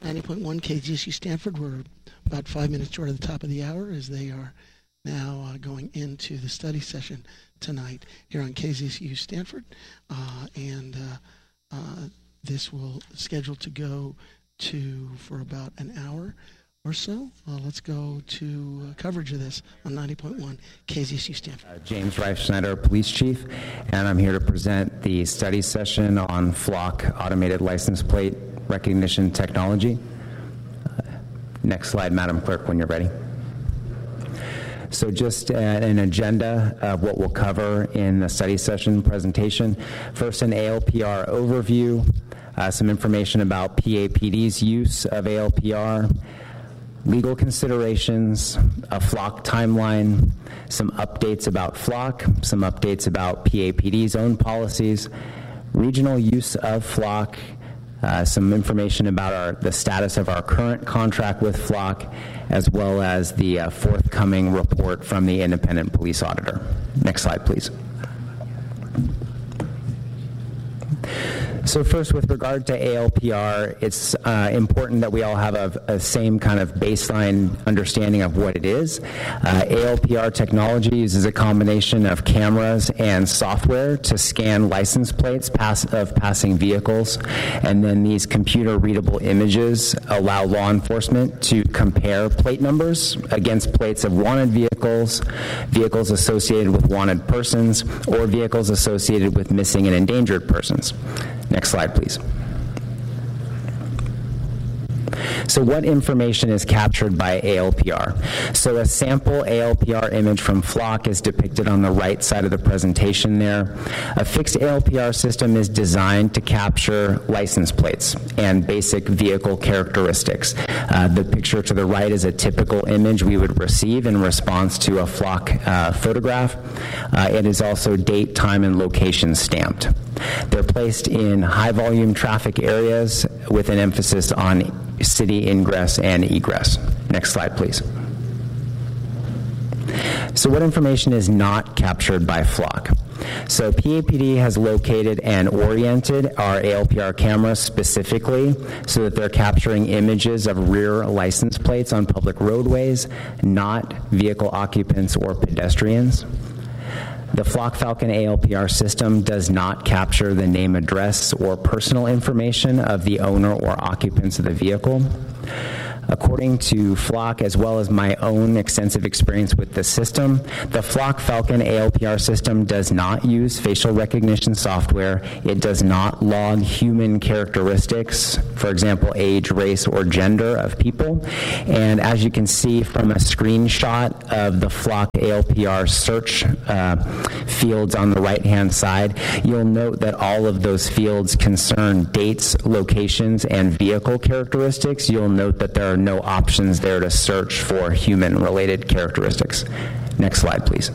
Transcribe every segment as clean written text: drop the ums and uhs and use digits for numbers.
90.1 KZSU Stanford. We're about 5 minutes short of the top of the hour as they are now going into the study session tonight here on KZSU Stanford. This will schedule to go for about an hour or so. Let's go to coverage of this on 90.1 KZSU Stanford. James Reifschneider, Police Chief, and I'm here to present the study session on Flock Automated License Plate Recognition Technology. Next slide, Madam Clerk, when you're ready. So just an agenda of what we'll cover in the study session presentation. First, an ALPR overview, some information about PAPD's use of ALPR, legal considerations, a Flock timeline, some updates about Flock, some updates about PAPD's own policies, regional use of Flock, some information about the status of our current contract with Flock, as well as the forthcoming report from the independent police auditor. Next slide, please. So first, with regard to ALPR, it's important that we all have a same kind of baseline understanding of what it is. ALPR technology uses a combination of cameras and software to scan license plates of passing vehicles, and then these computer-readable images allow law enforcement to compare plate numbers against plates of wanted vehicles, vehicles associated with wanted persons, or vehicles associated with missing and endangered persons. Next slide, please. So what information is captured by ALPR? So a sample ALPR image from Flock is depicted on the right side of the presentation there. A fixed ALPR system is designed to capture license plates and basic vehicle characteristics. The picture to the right is a typical image we would receive in response to a Flock photograph. It is also date, time, and location stamped. They're placed in high-volume traffic areas with an emphasis on city ingress and egress. Next slide, please. So what information is not captured by Flock? So PAPD has located and oriented our ALPR cameras specifically so that they're capturing images of rear license plates on public roadways, not vehicle occupants or pedestrians. The Flock Falcon ALPR system does not capture the name, address, or personal information of the owner or occupants of the vehicle. According to Flock, as well as my own extensive experience with the system, the Flock Falcon ALPR system does not use facial recognition software. It does not log human characteristics, for example, age, race, or gender of people. And as you can see from a screenshot of the Flock ALPR search fields on the right-hand side, you'll note that all of those fields concern dates, locations, and vehicle characteristics. You'll note that there are no options there to search for human-related characteristics. Next slide, please.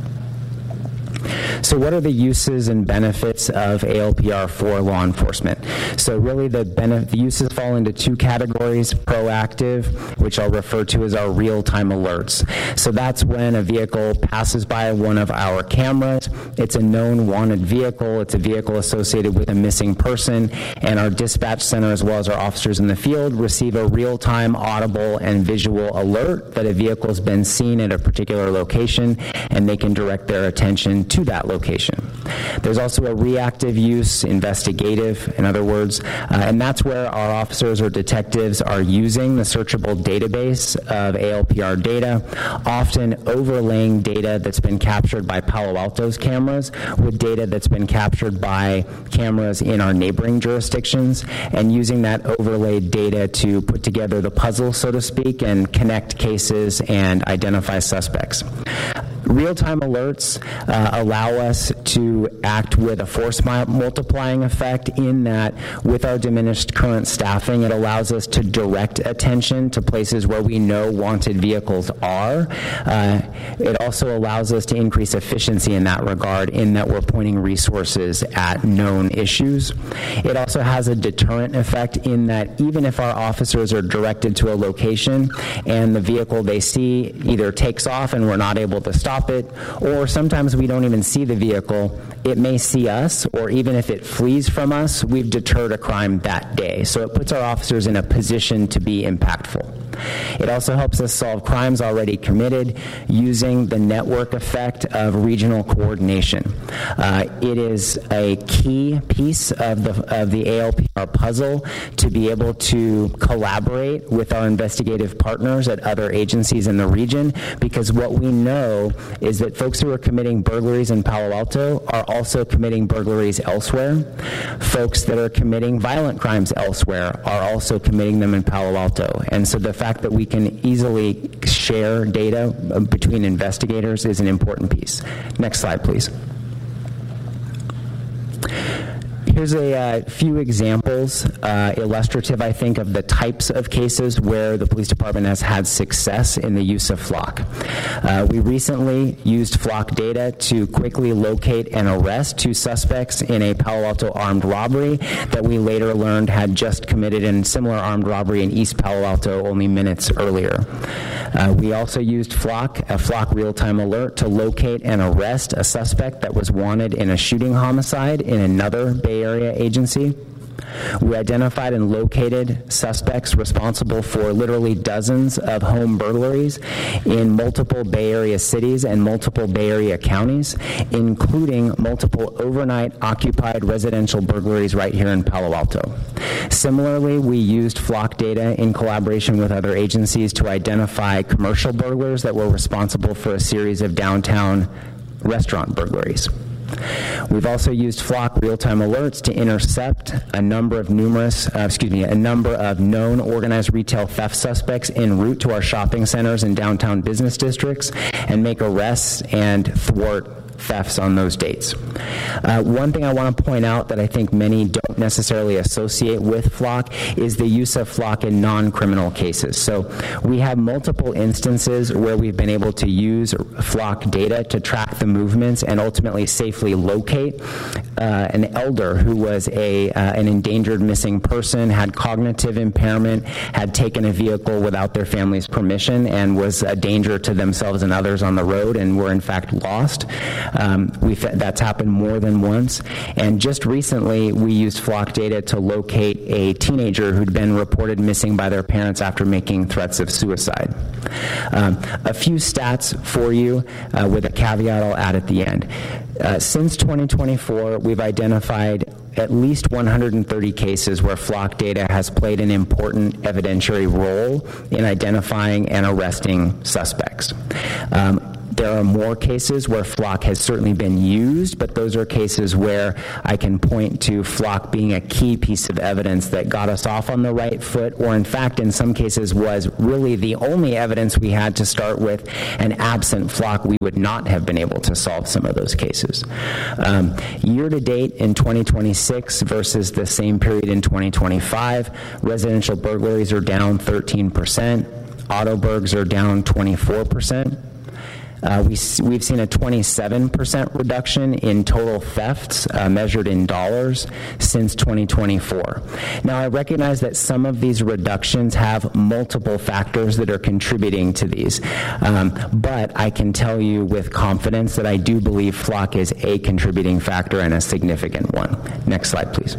So what are the uses and benefits of ALPR for law enforcement? So really the uses fall into two categories: proactive, which I'll refer to as our real-time alerts. So that's when a vehicle passes by one of our cameras. It's a known wanted vehicle. It's a vehicle associated with a missing person, and our dispatch center, as well as our officers in the field, receive a real-time audible and visual alert that a vehicle has been seen at a particular location, and they can direct their attention to that location. There's also a reactive use, investigative, in other words, and that's where our officers or detectives are using the searchable database of ALPR data, often overlaying data that's been captured by Palo Alto's cameras with data that's been captured by cameras in our neighboring jurisdictions, and using that overlaid data to put together the puzzle, so to speak, and connect cases and identify suspects. Real-time alerts allow us to act with a force multiplying effect in that with our diminished current staffing, it allows us to direct attention to places where we know wanted vehicles are. It also allows us to increase efficiency in that regard, in that we're pointing resources at known issues. It also has a deterrent effect in that even if our officers are directed to a location and the vehicle they see either takes off and we're not able to stop stop it, or sometimes we don't even see the vehicle. It may see us, or even if it flees from us, we've deterred a crime that day. So it puts our officers in a position to be impactful. It also helps us solve crimes already committed using the network effect of regional coordination. It is a key piece of the ALPR puzzle to be able to collaborate with our investigative partners at other agencies in the region, because what we know is that folks who are committing burglaries in Palo Alto are also committing burglaries elsewhere. Folks that are committing violent crimes elsewhere are also committing them in Palo Alto. And so the fact that we can easily share data between investigators is an important piece. Next slide, please. Here's a few examples, illustrative, I think, of the types of cases where the police department has had success in the use of Flock. We recently used Flock data to quickly locate and arrest 2 suspects in a Palo Alto armed robbery that we later learned had just committed a similar armed robbery in East Palo Alto only minutes earlier. We also used a Flock real-time alert to locate and arrest a suspect that was wanted in a shooting homicide in another Bay Area agency. We identified and located suspects responsible for literally dozens of home burglaries in multiple Bay Area cities and multiple Bay Area counties, including multiple overnight occupied residential burglaries right here in Palo Alto. Similarly, we used Flock data in collaboration with other agencies to identify commercial burglars that were responsible for a series of downtown restaurant burglaries. We've also used Flock real-time alerts to intercept a number of known organized retail theft suspects en route to our shopping centers and downtown business districts and make arrests and thwart thefts on those dates. One thing I want to point out that I think many don't necessarily associate with Flock is the use of Flock in non-criminal cases. So we have multiple instances where we've been able to use Flock data to track the movements and ultimately safely locate an elder who was an endangered missing person, had cognitive impairment, had taken a vehicle without their family's permission, and was a danger to themselves and others on the road and were in fact lost. That's happened more than once. And just recently, we used Flock data to locate a teenager who'd been reported missing by their parents after making threats of suicide. A few stats for you with a caveat I'll add at the end. Since 2024, we've identified at least 130 cases where Flock data has played an important evidentiary role in identifying and arresting suspects. There are more cases where Flock has certainly been used, but those are cases where I can point to Flock being a key piece of evidence that got us off on the right foot, or in fact, in some cases, was really the only evidence we had to start with, and absent Flock, we would not have been able to solve some of those cases. Year to date in 2026 versus the same period in 2025, residential burglaries are down 13%, auto burgs are down 24%. We've seen a 27% reduction in total thefts measured in dollars since 2024. Now, I recognize that some of these reductions have multiple factors that are contributing to these, but I can tell you with confidence that I do believe Flock is a contributing factor and a significant one. Next slide, please.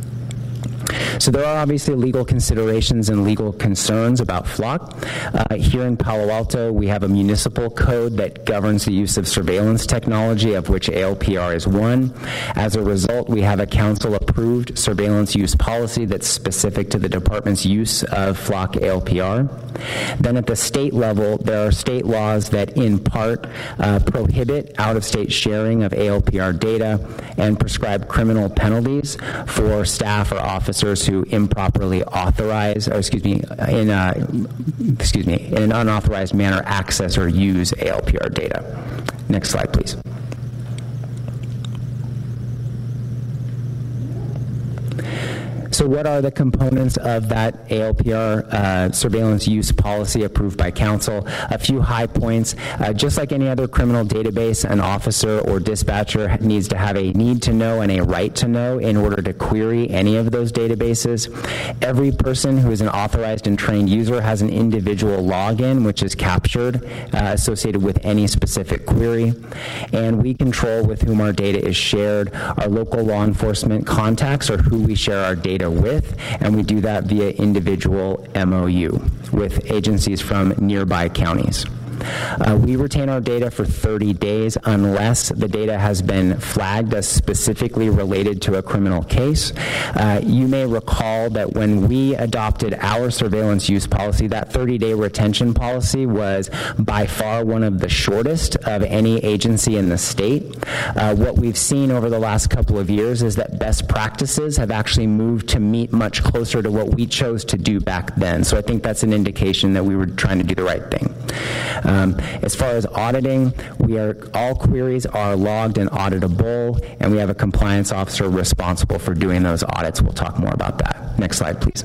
So there are obviously legal considerations and legal concerns about Flock. Here in Palo Alto, we have a municipal code that governs the use of surveillance technology, of which ALPR is one. As a result, we have a council-approved surveillance use policy that's specific to the department's use of Flock ALPR. Then at the state level, there are state laws that in part prohibit out-of-state sharing of ALPR data and prescribe criminal penalties for staff or officers who improperly authorize, or in an unauthorized manner access or use ALPR data. Next slide, please. So what are the components of that ALPR surveillance use policy approved by council? A few high points. Just like any other criminal database, an officer or dispatcher needs to have a need to know and a right to know in order to query any of those databases. Every person who is an authorized and trained user has an individual login, which is captured associated with any specific query. And we control with whom our data is shared. Our local law enforcement contacts are who we share our data with, and we do that via individual MOU with agencies from nearby counties. We retain our data for 30 days unless the data has been flagged as specifically related to a criminal case. You may recall that when we adopted our surveillance use policy, that 30-day retention policy was by far one of the shortest of any agency in the state. What we've seen over the last couple of years is that best practices have actually moved to meet much closer to what we chose to do back then. So I think that's an indication that we were trying to do the right thing. As far as auditing, all queries are logged and auditable, and we have a compliance officer responsible for doing those audits. We'll talk more about that. Next slide, please.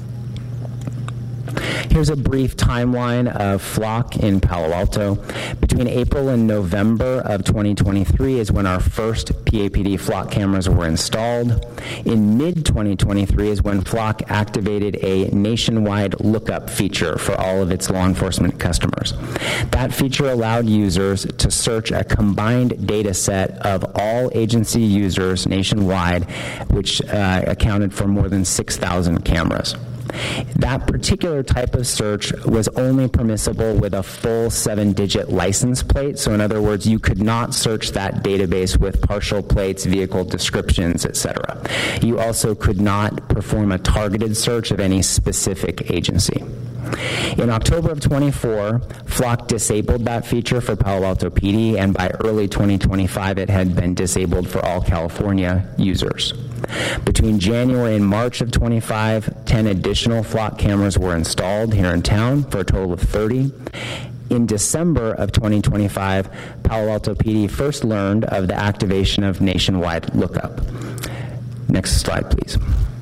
Here's a brief timeline of Flock in Palo Alto. Between April and November of 2023 is when our first PAPD Flock cameras were installed. In mid-2023 is when Flock activated a nationwide lookup feature for all of its law enforcement customers. That feature allowed users to search a combined data set of all agency users nationwide, which accounted for more than 6,000 cameras. That particular type of search was only permissible with a full 7-digit license plate. So in other words, you could not search that database with partial plates, vehicle descriptions, etc. You also could not perform a targeted search of any specific agency. In October of 24, Flock disabled that feature for Palo Alto PD, and by early 2025, it had been disabled for all California users. Between January and March of 25, 10 additional Flock cameras were installed here in town for a total of 30. In December of 2025, Palo Alto PD first learned of the activation of nationwide lookup. Next slide, please.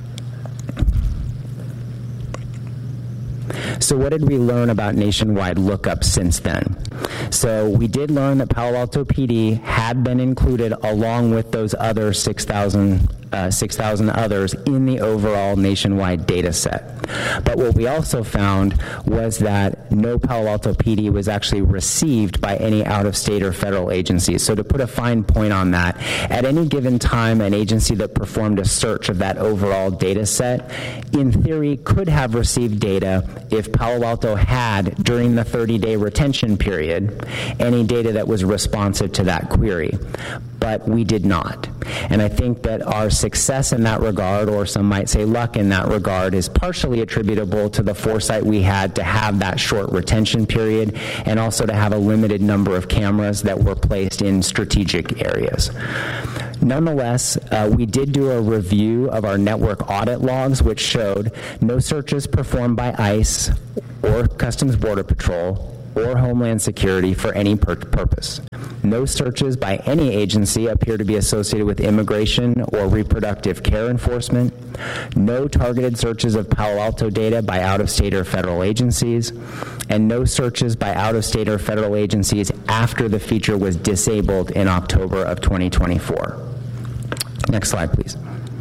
So what did we learn about nationwide lookup since then? So we did learn that Palo Alto PD had been included along with those other 6,000 others in the overall nationwide data set. But what we also found was that no Palo Alto PD was actually received by any out-of-state or federal agencies. So to put a fine point on that, at any given time, an agency that performed a search of that overall data set, in theory, could have received data if Palo Alto had, during the 30-day retention period, any data that was responsive to that query. But we did not. And I think that our success in that regard, or some might say luck in that regard, is partially attributable to the foresight we had to have that short retention period and also to have a limited number of cameras that were placed in strategic areas. Nonetheless, we did do a review of our network audit logs, which showed no searches performed by ICE or Customs Border Patrol or Homeland Security for any purpose. No searches by any agency appear to be associated with immigration or reproductive care enforcement. No targeted searches of Palo Alto data by out-of-state or federal agencies. And no searches by out-of-state or federal agencies after the feature was disabled in October of 2024. Next slide, please.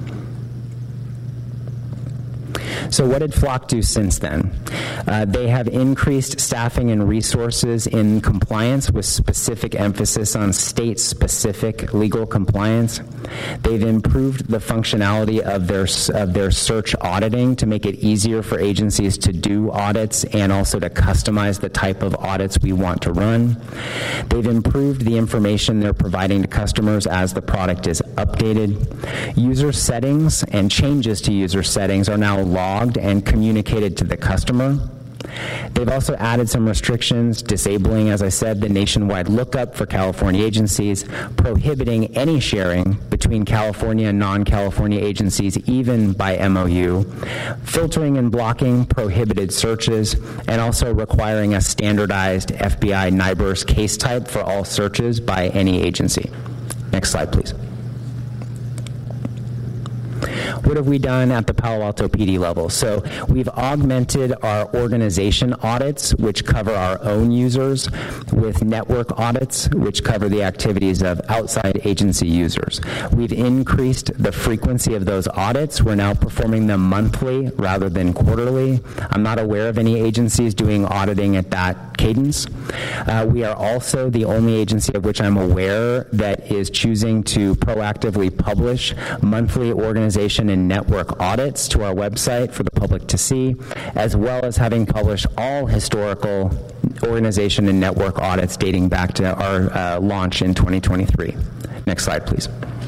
So what did Flock do since then? They have increased staffing and resources in compliance with specific emphasis on state-specific legal compliance. They've improved the functionality of their search auditing to make it easier for agencies to do audits and also to customize the type of audits we want to run. They've improved the information they're providing to customers as the product is updated. User settings and changes to user settings are now logged and communicated to the customer. They've also added some restrictions, disabling, as I said, the nationwide lookup for California agencies, prohibiting any sharing between California and non-California agencies, even by MOU, filtering and blocking prohibited searches, and also requiring a standardized FBI NIBRS case type for all searches by any agency. Next slide, please. what have we done at the Palo Alto PD level? So we've augmented our organization audits, which cover our own users, with network audits, which cover the activities of outside agency users. We've increased the frequency of those audits. We're now performing them monthly rather than quarterly. I'm not aware of any agencies doing auditing at that cadence. We are also the only agency of which I'm aware that is choosing to proactively publish monthly organization and network audits to our website for the public to see, as well as having published all historical organization and network audits dating back to our launch in 2023. Next slide, please.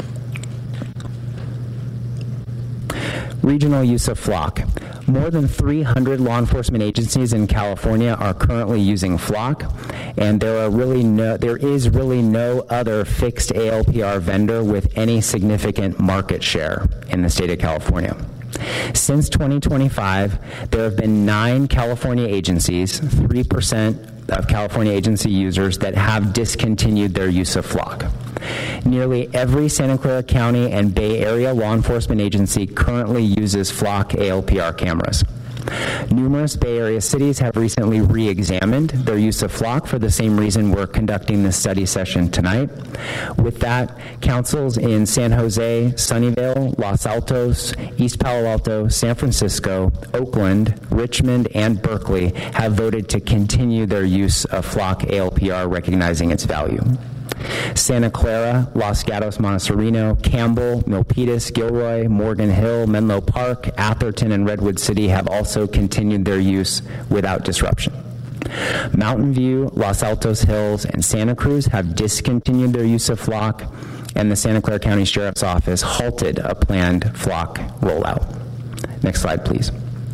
Regional use of Flock. More than 300 law enforcement agencies in California are currently using Flock, and there is really no other fixed ALPR vendor with any significant market share in the state of California. Since 2025, there have been 9 California agencies, 3% of California agency users, that have discontinued their use of Flock. Nearly every Santa Clara County and Bay Area law enforcement agency currently uses Flock ALPR cameras. Numerous Bay Area cities have recently re-examined their use of Flock for the same reason we're conducting this study session tonight. With that, councils in San Jose, Sunnyvale, Los Altos, East Palo Alto, San Francisco, Oakland, Richmond, and Berkeley have voted to continue their use of Flock ALPR, recognizing its value. Santa Clara, Los Gatos, Montecito, Campbell, Milpitas, Gilroy, Morgan Hill, Menlo Park, Atherton, and Redwood City have also continued their use without disruption. Mountain View, Los Altos Hills, and Santa Cruz have discontinued their use of Flock, and the Santa Clara County Sheriff's Office halted a planned Flock rollout. Next slide, please.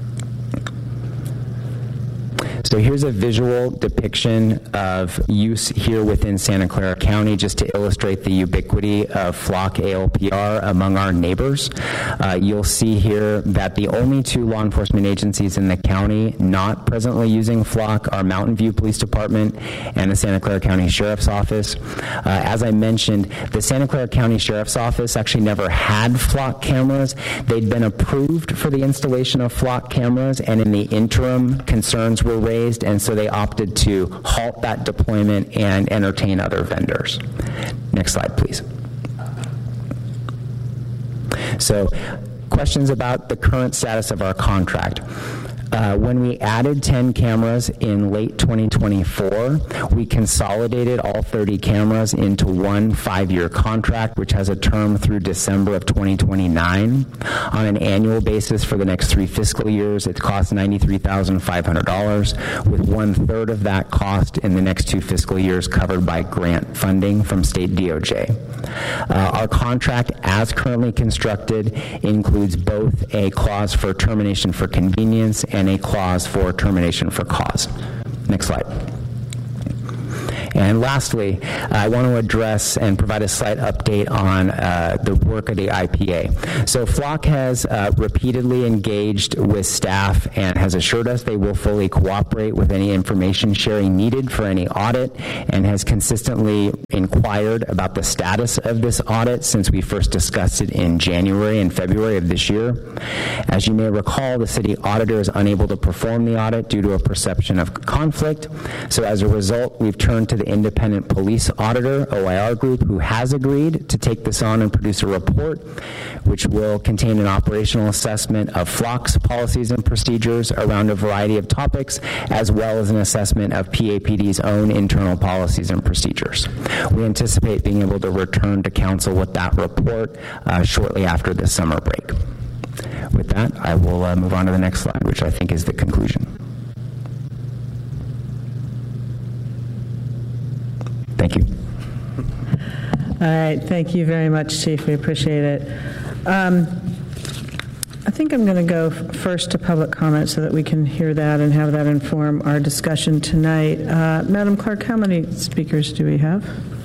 So here's a visual depiction of use here within Santa Clara County, just to illustrate the ubiquity of Flock ALPR among our neighbors. You'll see here that the only 2 law enforcement agencies in the county not presently using Flock are Mountain View Police Department and the Santa Clara County Sheriff's Office. As I mentioned, the Santa Clara County Sheriff's Office actually never had Flock cameras. They'd been approved for the installation of Flock cameras, and in the interim, concerns were raised, and so they opted to halt that deployment and entertain other vendors. Next slide, please. So, questions about the current status of our contract. When we added 10 cameras in late 2024, we consolidated all 30 cameras into one 5-year contract, which has a term through December of 2029. On an annual basis for the next 3 fiscal years, it costs $93,500, with 1/3 of that cost in the next 2 fiscal years covered by grant funding from state DOJ. Our contract, as currently constructed, includes both a clause for termination for convenience and a clause for termination for cause. Next slide. And lastly, I want to address and provide a slight update on the work of the IPA. So Flock has repeatedly engaged with staff and has assured us they will fully cooperate with any information sharing needed for any audit, and has consistently inquired about the status of this audit since we first discussed it in January and February of this year. As you may recall, the city auditor is unable to perform the audit due to a perception of conflict. So as a result, we've turned to the independent police auditor, OIR Group, who has agreed to take this on and produce a report, which will contain an operational assessment of Flock's policies and procedures around a variety of topics, as well as an assessment of PAPD's own internal policies and procedures. We anticipate being able to return to council with that report shortly after the summer break. With that, I will move on to the next slide, which I think is the conclusion. Thank you. All right. Thank you very much, Chief. We appreciate it. I think I'm going to go first to public comment so that we can hear that and have that inform our discussion tonight. Madam Clerk, how many speakers do we have?